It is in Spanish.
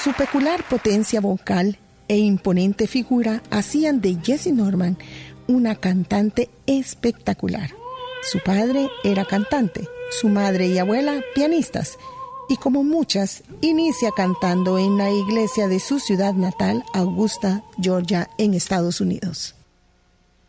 Su peculiar potencia vocal e imponente figura hacían de Jessye Norman una cantante espectacular. Su padre era cantante, su madre y abuela pianistas, y como muchas, inicia cantando en la iglesia de su ciudad natal, Augusta, Georgia, en Estados Unidos.